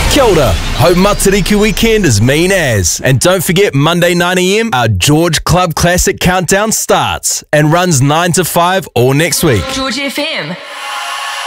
Kia ora. Hope Matariki weekend is mean as. And don't forget, Monday 9am, our George Club Classic Countdown starts and runs 9 to 5 all next week. George FM.